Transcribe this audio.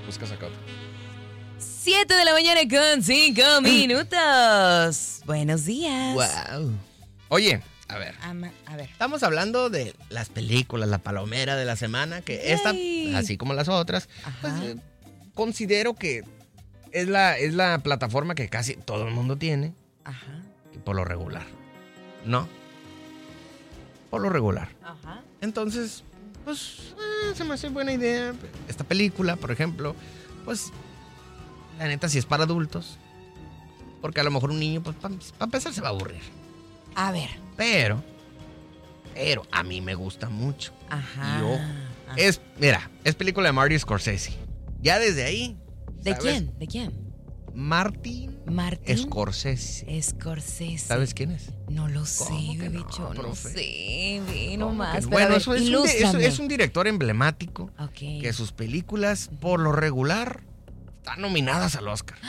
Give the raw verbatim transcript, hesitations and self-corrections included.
Buscas acá. Siete de la mañana con cinco minutos. Buenos días. Wow. Oye, a ver. Ama, a ver. Estamos hablando de las películas, la palomera de la semana, que Yay. esta, así como las otras, pues, eh, considero que es la, es la plataforma que casi todo el mundo tiene. Ajá. Y por lo regular. ¿No? Por lo regular. Ajá. Entonces, pues, eh, se me hace buena idea. Esta película, por ejemplo, pues, la neta, si es para adultos. Porque a lo mejor un niño, pues, para pa empezar se va a aburrir. A ver. Pero, pero, a mí me gusta mucho. Ajá. Y ojo, Ajá. es, mira, es película de Marty Scorsese. Ya desde ahí. ¿De ¿sabes? quién? ¿De quién? Martin Martin Scorsese. Scorsese. ¿Sabes quién es? No lo sé, ¿Cómo que no, bicho, no, profe? sé, ve ¿Cómo nomás. que no? Pero a Bueno, ver, eso es, un, di- eso ilústrame. es un director emblemático Ok. que sus películas, por lo regular, están nominadas al Oscar.